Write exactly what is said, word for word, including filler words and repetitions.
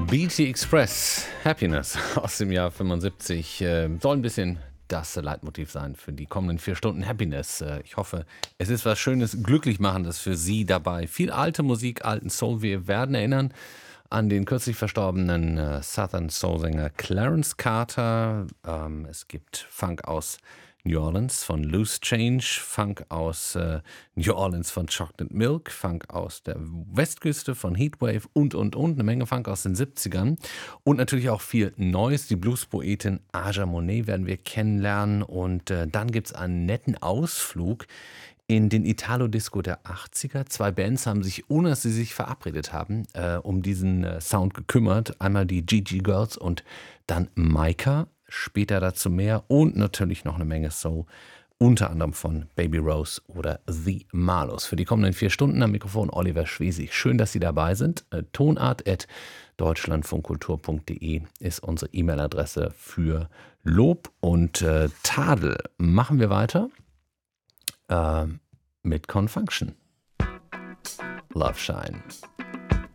B T Express, Happiness aus dem Jahr fünfundsiebzig, äh, soll ein bisschen das Leitmotiv sein für die kommenden vier Stunden Happiness. Äh, ich hoffe, es ist was Schönes, Glücklichmachendes für Sie dabei. Viel alte Musik, alten Soul. Wir werden erinnern an den kürzlich verstorbenen äh, Southern Soul-Sänger Clarence Carter. Ähm, es gibt Funk aus New Orleans von Loose Change, Funk aus äh, New Orleans von Chocolate Milk, Funk aus der Westküste von Heatwave und, und, und. Eine Menge Funk aus den siebzigern und natürlich auch viel Neues. Die Bluespoetin Aja Monet werden wir kennenlernen und äh, dann gibt es einen netten Ausflug in den Italo-Disco der achtziger. Zwei Bands haben sich, ohne dass sie sich verabredet haben, äh, um diesen äh, Sound gekümmert. Einmal die Gigi Girls und dann Micah. Später dazu mehr und natürlich noch eine Menge Soul, unter anderem von Baby Rose oder The Marlos. Für die kommenden vier Stunden am Mikrofon Oliver Schwesig. Schön, dass Sie dabei sind. Äh, tonart at deutschlandfunkkultur punkt de ist unsere E-Mail-Adresse für Lob und äh, Tadel. Machen wir weiter äh, mit Confunction. Love Shine.